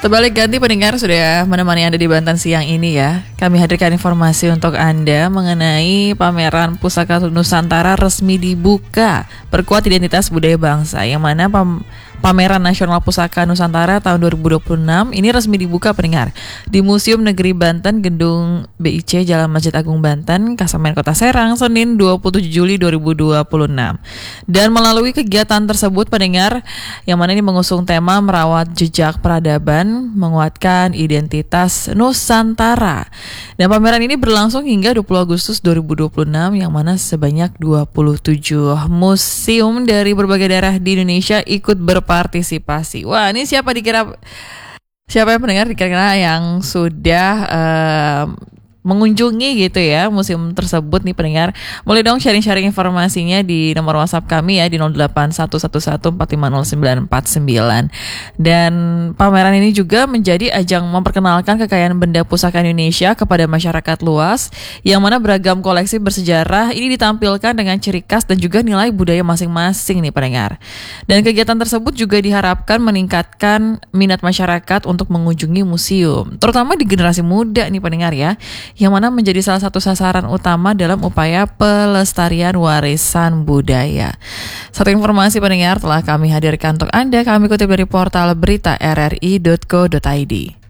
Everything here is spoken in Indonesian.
Terbalik ganti pendengar sudah menemani Anda di Banten siang ini ya. Kami hadirkan informasi untuk Anda mengenai pameran Pusaka Nusantara resmi dibuka. Perkuat identitas budaya bangsa, yang mana Pameran Nasional Pusaka Nusantara tahun 2026 ini resmi dibuka pendengar di Museum Negeri Banten, Gedung BIC, Jalan Masjid Agung Banten, Kasamen Kota Serang, Senin 27 Juli 2026. Dan melalui kegiatan tersebut pendengar, yang mana ini mengusung tema merawat jejak peradaban, menguatkan identitas Nusantara. Dan pameran ini berlangsung hingga 20 Agustus 2026, yang mana sebanyak 27 museum dari berbagai daerah di Indonesia ikut berpartisipasi. Wah, ini siapa yang pendengar dikira-kira yang sudah mengunjungi gitu ya museum tersebut nih pendengar. Boleh dong sharing-sharing informasinya di nomor WhatsApp kami ya di 08111450949. Dan pameran ini juga menjadi ajang memperkenalkan kekayaan benda pusaka Indonesia kepada masyarakat luas, yang mana beragam koleksi bersejarah ini ditampilkan dengan ciri khas dan juga nilai budaya masing-masing nih pendengar. Dan kegiatan tersebut juga diharapkan meningkatkan minat masyarakat untuk mengunjungi museum, terutama di generasi muda nih pendengar ya, yang mana menjadi salah satu sasaran utama dalam upaya pelestarian warisan budaya. Satu informasi pendengar telah kami hadirkan untuk Anda, kami kutip dari portal berita rri.co.id.